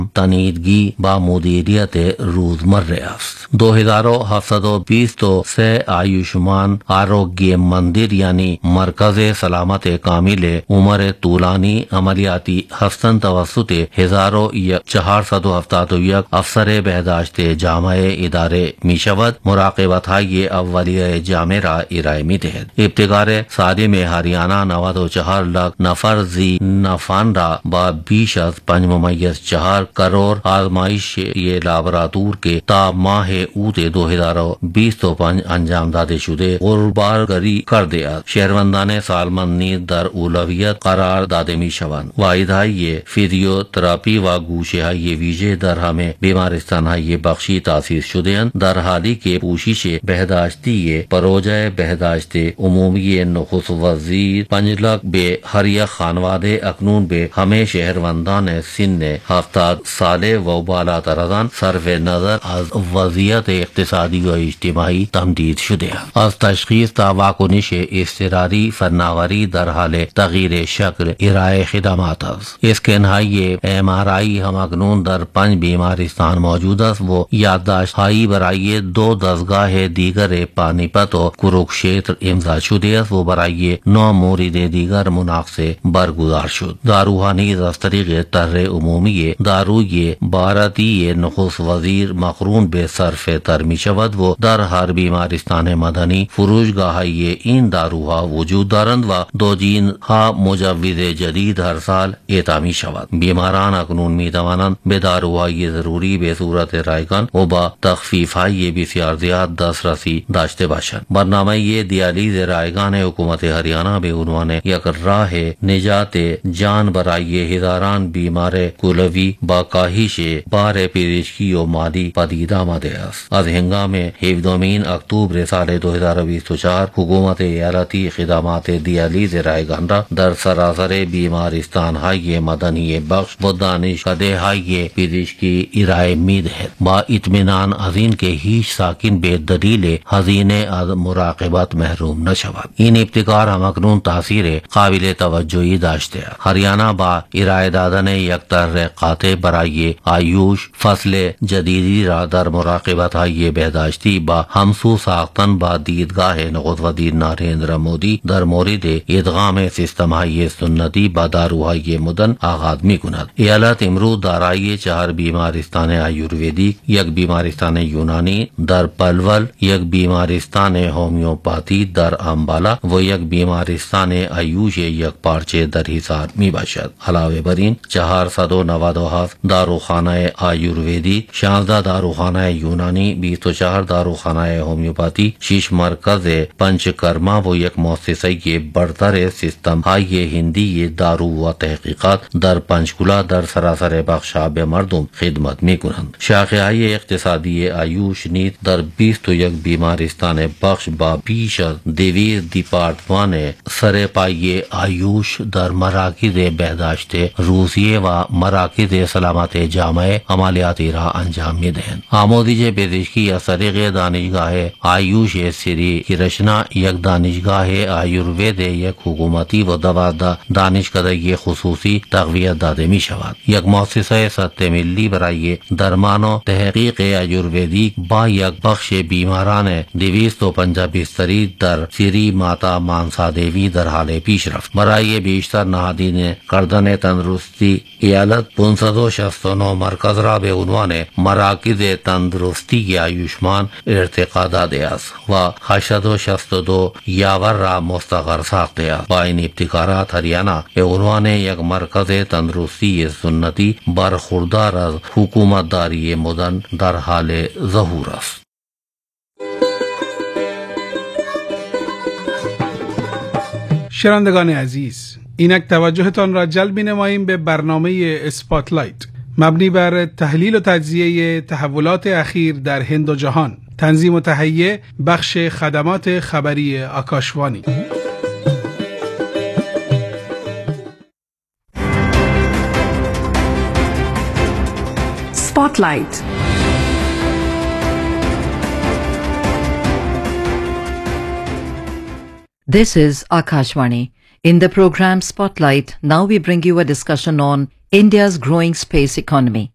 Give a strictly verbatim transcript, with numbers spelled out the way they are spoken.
تنیدگی با مدیریت روزمره است. دو هزار و هفتصد و بیست و سه آیوشمان آروگیہ مندر یعنی مرکز سلامت کامل عمر طولانی عملیاتی هستن توسط هزار و چهارصد و هفتاد و یک افسر بهداشت جامعه اداره می شود. مراقبت های اولیه جامعه را ارائه می دهد. ابتکار سالم هریانه نود و چهار لاکھ نفر زی نفان را با بیش از پنج ممیز چهار کروڑ آزمائش یہ لابراتور کے تا ماہ اوت دو ہزار بیس و پنج انجام داده شده غربالگری کرده. شهروندان سالمند در اولویت قرار داده می شوند. واحدهای فیزیوتراپی و گوشه های ویژه در همه بیمارستان های بخشی تأسیس شده اند، در حالی که پوشش بهداشتی پروژه بهداشت عمومی نخست وزیر پنج لاکھ به هر یک خانواده اکنون به همه شهروندان سن هفتاد ساله و بالاتر از آن صرف نظر از وضعیت اقتصادی و اجتماعی تمدید شده است. از تشخیص تا واکنش اضطراری فناوری در حال تغییر شکل ارائه خدمات است. اسکن های ام آر آی هم اکنون در پنج بیمارستان موجود است و یادداشت هایی برای دو دستگاه دیگر پانی پت و کروکشیتر امضا شده است و برای نو مورد دیگر مناقصه برگزار شد. داروها نیز از طریق طرح عمومی داروی بھارتی نخست وزیر مقرون به صرف تر می شود و در هر بیمارستان مدنی فروشگاه های این داروها وجود دارند و دوجین ها مجوز جدید هر سال اعطا می شود. بیماران اکنون می توانند به داروهای ضروری به صورت رایگان و با تخفیف های بسیار زیاد دسترسی داشته باشند. برنامه دیالیز رایگان حکومت هریانه به عنوان یک راه نجات جان برای هزاران بیمار کولوی با کاهش بار پزشکی و مالی پدید آمده است. از هنگام هفدمین اکتبر سال دو هزار و بیست و چهار حکومت ایالتی خدمات دیالیز رایگان را در سراسر بیمارستان های مدنی بخش و دانشکده های پزشکی ارائه می دهد. با اطمینان از این که هیچ ساکن به دلیل هزینه از مراقبت محروم نشود. این ابتکار هم اکنون تاثیر قابل توجهی داشته است. هریانه با ارائه دادن یک طرح قاطع برای آیوش فصل جدیدی را در مراقبت های بهداشتی با همسو ساختن با دیدگاه نخست وزیر نریندر مودی در مورد ادغام سیستم های سنتی با داروهای مدرن آغاز می کند. ایالت امروز دارای چهار بیمارستان آیورویدیک، یک بیمارستان یونانی در پلول، یک بیمارستان هومیوپاتی در امبالا و یک بیمارستان آیوش یک پارچه در حصار می باشد. علاوه بر این چهارصد و نود و هفت داروخانه آیورویدی، شانزده داروخانه یونانی، بیست و چهار داروخانه هومیوپاتی، شش مرکز پنچکرما و یک مؤسسه برتر سیستم های هندی دارو و تحقیقات در پنچکولا در سراسر بخش به مردم خدمت می کنند. شاخه های اقتصادی آیوش نیز در بیست و یک بیمارستان بخش با بیش از دویست دیپارتمان سرپایی آیوش در مراکز بهداشت روسیه و مراکز سلامت جامعه عملیاتی را انجام می دهند. آموزش پزشکی از طریق دانشگاه آیوش سری کرشنا، یک دانشگاه آیوروید یک حکومتی و دوازده دانشکده خصوصی تقویت داده می شود. یک مؤسسه سطح ملی برای درمان و تحقیق آیورویدیک با یک بخش بیماران دویست و پنجاه بستری در سری ماتا مانسا دیوی در حال پیشرفت. برای بیشتر نهادینه کردن تندرستی ایالت پانصد و شصت و نه مرکز را به عنوان مراکز تندرستی آیوشمان ارتقا داده است و هشتصد و شصت و دو یاور را مستقر ساخته است. با این ابتکارات هریانه به عنوان یک مرکز تندرستی سنتی برخوردار از حکومت داری مدرن در حال ظهور است. شنوندگان عزیز، اینک توجهتان را جلب نماییم به برنامه اسپاتلایت مبنی بر تحلیل و تجزیه تحولات اخیر در هند و جهان. تنظیم و تهیه بخش خدمات خبری Akashvani. اسپاتلایت. This is Akashvani. In the program Spotlight, now we bring you a discussion on India's growing space economy.